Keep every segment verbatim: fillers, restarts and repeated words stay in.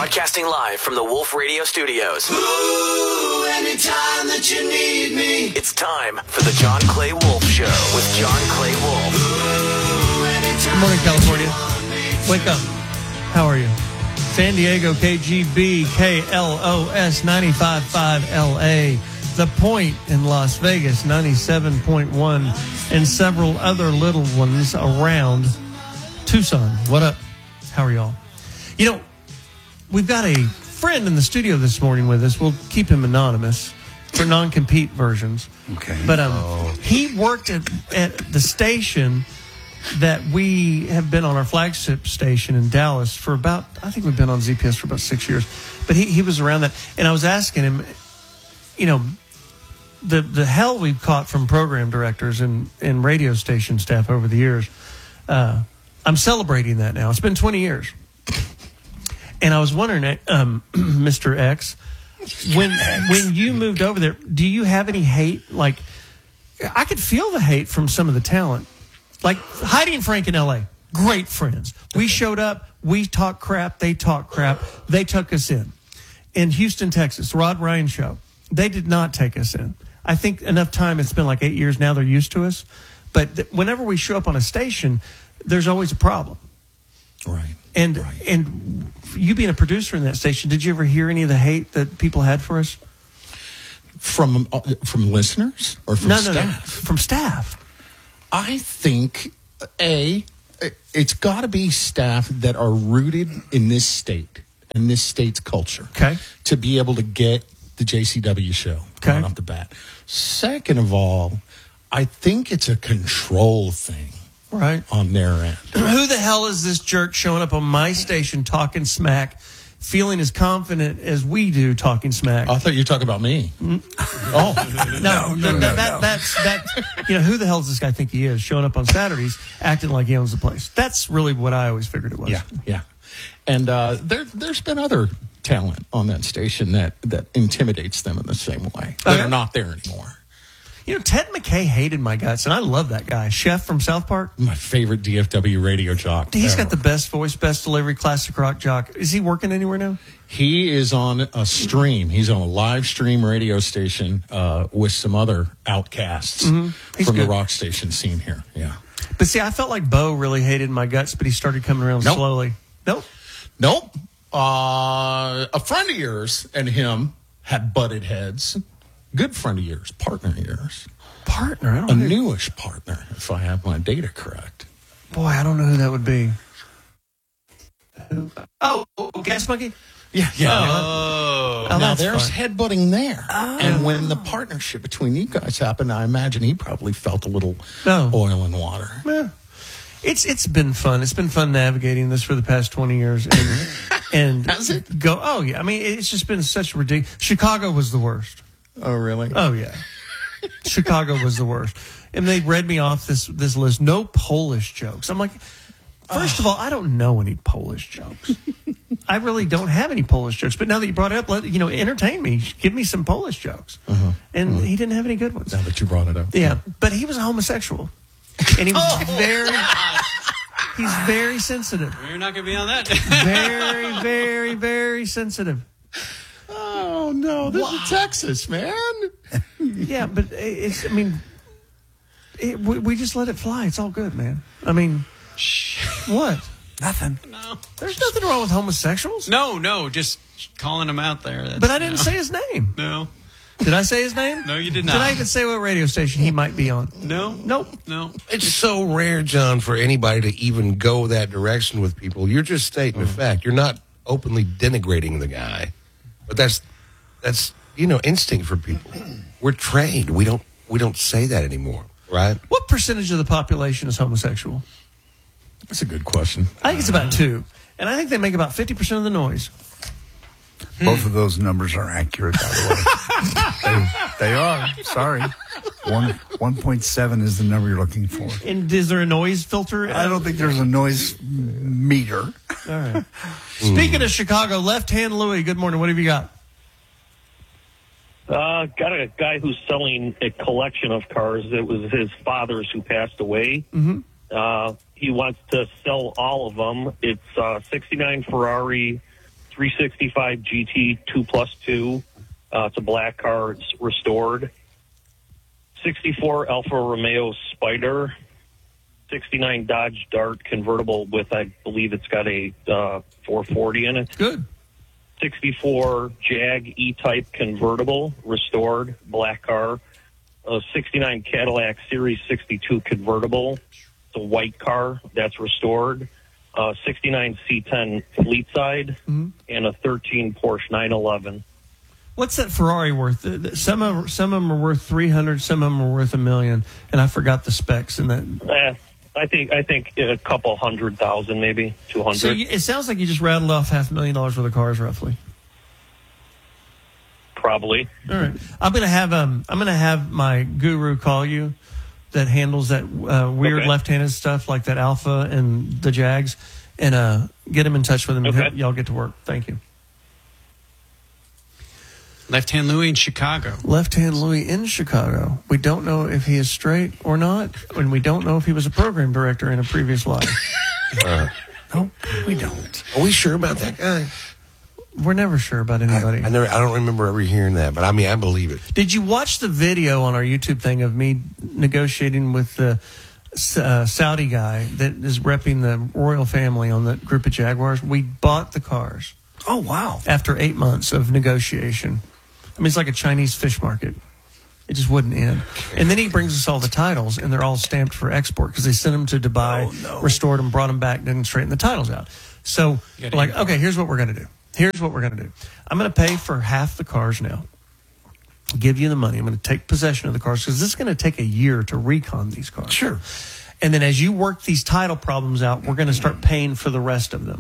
Broadcasting live from the Wolf Radio Studios. Ooh, anytime that you need me. It's time for the John Clay Wolf Show with John Clay Wolf. Ooh, Good morning, California. Wake up. How are you? San Diego, K G B, K L O S ninety-five point five L A. The Point in Las Vegas, ninety-seven point one. And several other little ones around Tucson. What up? How are y'all? You know, we've got a friend in the studio this morning with us. We'll keep him anonymous for non-compete versions. Okay. But um, Oh. he worked at, at the station that we have been on, our flagship station in Dallas for about, I think we've been on Z P S for about six years. But he, he was around that. And I was asking him, you know, the, the hell we've caught from program directors and, and radio station staff over the years. Uh, I'm celebrating that now. It's been twenty years. And I was wondering, um, Mister X, when when you moved over there, do you have any hate? Like, I could feel the hate from some of the talent. Like Heidi and Frank in L A, great friends. We showed up, we talked crap, they talked crap, they took us in. In Houston, Texas, Rod Ryan show, they did not take us in. I think enough time, it's been like eight years now, they're used to us. But th- whenever we show up on a station, there's always a problem. Right. And right. and you being a producer in that station, did you ever hear any of the hate that people had for us? From uh, from listeners or from no, staff? no, no, from staff. I think, A, it's got to be staff that are rooted in this state, in this state's culture. Okay. To be able to get the J C W show Okay. right off the bat. Second of all, I think it's a control thing. Right. On their end. Who the hell is this jerk showing up on my station talking smack, feeling as confident as we do talking smack? I thought you were talking about me. Oh, no, no, no, that, that, that's, that, you know, who the hell does this guy think he is showing up on Saturdays acting like he owns the place? That's really what I always figured it was. Yeah, yeah. And uh, there, there's been other talent on that station that, that intimidates them in the same way. That Okay. are not there anymore. You know, Ted McKay hated my guts, and I love that guy. Chef from South Park. My favorite D F W radio jock. He's ever. got the best voice, best delivery, classic rock jock. Is he working anywhere now? He is on a stream. He's on a live stream radio station uh, with some other outcasts Mm-hmm. He's from good. the rock station scene here. Yeah. But see, I felt like Bo really hated my guts, but he started coming around Nope. slowly. Nope. Nope. Uh, a friend of yours and him had butted heads. Good friend of yours, partner of yours. Partner? I don't A know. newish partner, if I have my data correct. Boy, I don't know who that would be. Oh, oh, Gas Monkey? Yeah, yeah. Oh, now that's there's fun. headbutting there. And when the partnership between you guys happened, I imagine he probably felt a little No. oil and water. Yeah. It's it's been fun. It's been fun navigating this for the past twenty years. And, and Has it? Go. Oh yeah. I mean, it's just been such ridiculous. Chicago was the worst. Oh, really? Oh yeah. Chicago was the worst. And they read me off this this list. No Polish jokes. I'm like, first of all, I don't know any Polish jokes. I really don't have any Polish jokes. But now that you brought it up, let you know, entertain me. Give me some Polish jokes. Uh-huh. And he didn't have any good ones. Now that you brought it up. Yeah, but he was a homosexual, and he was Oh. very, he's very sensitive, You're not going to be on that. very, very, very sensitive. Oh, no. This is Texas, man. Yeah, but it's, I mean, it, we, we just let it fly. It's all good, man. I mean, what? Nothing. no. There's nothing wrong with homosexuals. no, no, just calling him out there. That's, But I didn't no. say his name. No, Did I say his name? no, you did Did I not. even say what radio station he might be on? No, Nope. no. It's so rare, John, for anybody to even go that direction with people. You're just stating a fact. You're not openly denigrating the guy. But that's that's you know instinct for people. We're trained. We don't we don't say that anymore, right? What percentage of the population is homosexual? That's a good question. I think it's about two, and I think they make about fifty percent of the noise. Both of those numbers are accurate, by the way. they, they are. Sorry. One one point seven is the number you're looking for. And is there a noise filter? I don't think there's a noise meter. All right. Speaking of Chicago, Left Hand Louie, good morning. What have you got? Uh, got a guy who's selling a collection of cars. It was his father's who passed away. Mm-hmm. Uh, he wants to sell all of them. It's uh, sixty-nine Ferrari, three sixty-five G T two plus two. Uh, it's a black car. It's restored. sixty-four Alfa Romeo Spider. sixty-nine Dodge Dart convertible with, I believe it's got a uh, four forty in it. Good. sixty-four Jag E-Type convertible, restored, black car. A sixty-nine Cadillac Series sixty-two convertible. It's a white car that's restored. Uh, sixty-nine C ten Fleet Side, Mm-hmm. and a thirteen Porsche nine eleven. What's that Ferrari worth? Uh, th- Some of some of them are worth three hundred, some of them are worth a million, and I forgot the specs in that. Eh, I think I think a couple hundred thousand, maybe two hundred. So you, it sounds like you just rattled off half a million dollars worth of cars, roughly. Probably. All right, I'm gonna have um I'm gonna have my guru call you, that handles that uh, weird Okay. left-handed stuff like that Alpha and the Jags, and uh, get him in touch with him. And Okay. y'all get to work. Thank you. Left Hand Louie in Chicago. Left-hand Louie in Chicago. We don't know if he is straight or not, and we don't know if he was a program director in a previous life. No, we don't. Are we sure about that guy? We're never sure about anybody. I, I never. I don't remember ever hearing that, but I mean, I believe it. Did you watch the video on our YouTube thing of me negotiating with the uh, Saudi guy that is repping the royal family on the group of Jaguars? We bought the cars Oh, wow. after eight months of negotiation. I mean, it's like a Chinese fish market. It just wouldn't end. And then he brings us all the titles, and they're all stamped for export because they sent them to Dubai, Oh, no. restored them, brought them back, then straightened the titles out. So, You we're gotta like, import. okay, here's what we're going to do. Here's what we're going to do. I'm going to pay for half the cars now. Give you the money. I'm going to take possession of the cars because this is going to take a year to recon these cars. Sure. And then as you work these title problems out, we're going to start paying for the rest of them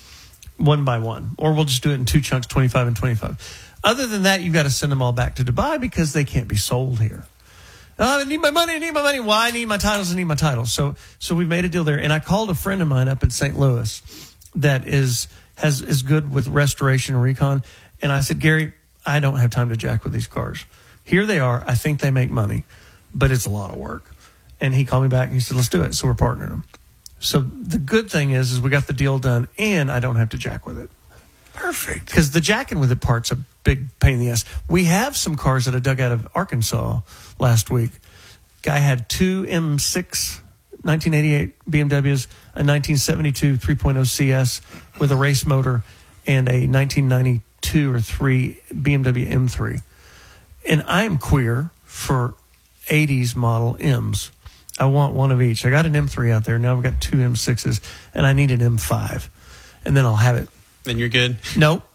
one by one. Or we'll just do it in two chunks, twenty-five and twenty-five. Other than that, you've got to send them all back to Dubai because they can't be sold here. Oh, I need my money. I need my money. Why? I need my titles. I need my titles. So, so we made a deal there. And I called a friend of mine up in Saint Louis that is has is good with restoration and recon. And I said, Gary, I don't have time to jack with these cars. Here they are. I think they make money, but it's a lot of work. And he called me back and he said, let's do it. So we're partnering them. So the good thing is, is we got the deal done and I don't have to jack with it. Perfect. Because the jacking with it part's a big pain in the ass. We have some cars that I dug out of Arkansas last week. Guy had two M six nineteen eighty-eight B M Ws, a nineteen seventy-two three point oh C S with a race motor, and a nineteen ninety-two or three B M W M three. And I'm queer for eighties model M's. I want one of each. I got an M three out there. Now I've got two M sixes, and I need an M five. And then I'll have it. Then you're good. Nope.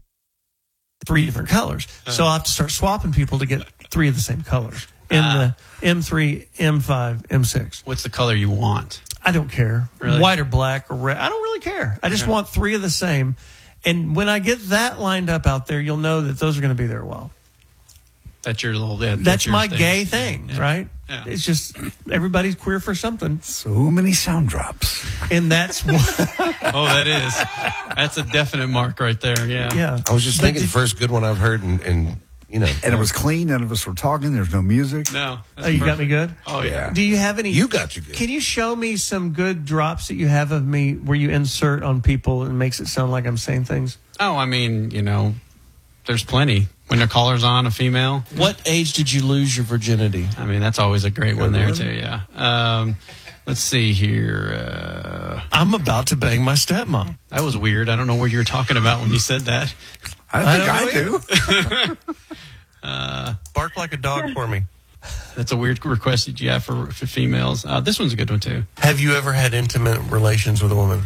Three different colors. So I'll have to start swapping people to get three of the same colors. In Ah. the M three, M five, M six. What's the color you want? I don't care. Really? White or black or red. I don't really care. I just want three of the same. And when I get that lined up out there, you'll know that those are going to be there a while. That's your little. Yeah, That's your my thing. gay thing, Yeah. right? Yeah. It's just everybody's queer for something. So many sound drops. And that's what, Oh, that is. That's a definite mark right there. Yeah. yeah. I was just But thinking did- the first good one I've heard, and, and you know, And it was clean. None of us were talking. There's no music. No. that's Oh, you got me perfect. good? Oh yeah. Yeah. Do you have any? you got you good. Can you show me some good drops that you have of me where you insert on people and makes it sound like I'm saying things? Oh, I mean, you know, there's plenty. When the caller's on, a female. What age did you lose your virginity? I mean, that's always a great one there too. Yeah. Um, let's see here. Uh, I'm about to bang my stepmom. that was weird. I don't know what you were talking about when you said that. I think I, don't do. Bark like a dog for me. That's a weird request that you have for, for females. Uh, this one's a good one too. Have you ever had intimate relations with a woman?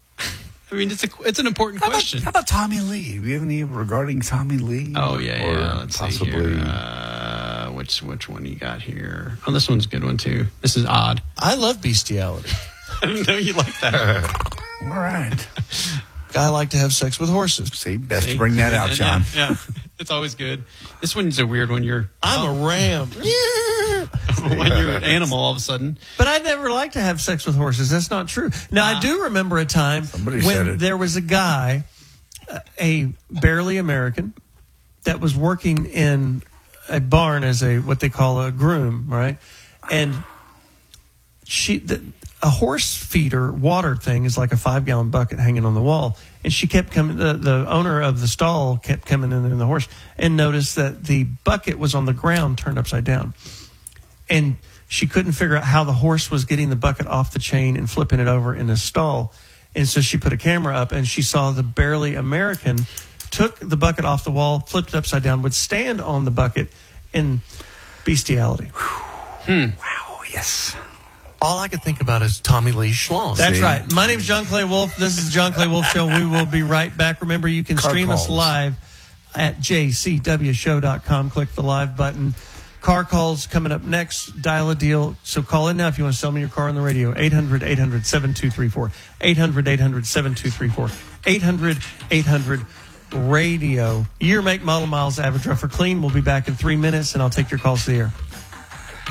I mean, it's a it's an important How about, question. how about Tommy Lee? Do you have any regarding Tommy Lee? Oh yeah, Or yeah. Let's possibly. see here. Uh, which which one you got here? Oh, this one's a good one too. This is odd. I love bestiality. I didn't know you like that. All right. I like to have sex with horses. See, best to bring that out, Yeah, John. Yeah, it's always good. This one's a weird one. You're I'm a ram. when you're an animal all of a sudden. But I never liked to have sex with horses. That's not true. Now, I do remember a time Somebody said when it. there was a guy, uh, a barely American, that was working in a barn as a what they call a groom, right? And she the, a horse feeder water thing is like a five gallon bucket hanging on the wall, and she kept coming. The, the owner of the stall kept coming in in the horse and noticed that the bucket was on the ground, turned upside down, and she couldn't figure out how the horse was getting the bucket off the chain and flipping it over in the stall. And so she put a camera up, and she saw the Barely American took the bucket off the wall, flipped it upside down, would stand on the bucket in bestiality. Hmm. Wow, yes. All I could think about is Tommy Lee Schlong. That's See? right. My name is John Clay Wolf. This is the John Clay Wolf Show. We will be right back. Remember, you can Car stream us calls. live at j c w show dot com. Click the live button. Car calls coming up next. Dial a deal. So call in now if you want to sell me your car on the radio. eight hundred, eight hundred, seven two three four. eight hundred, eight hundred, seven two three four. eight hundred, eight hundred, radio. Year, make, model, miles, average, rough or clean. We'll be back in three minutes, and I'll take your calls to the air.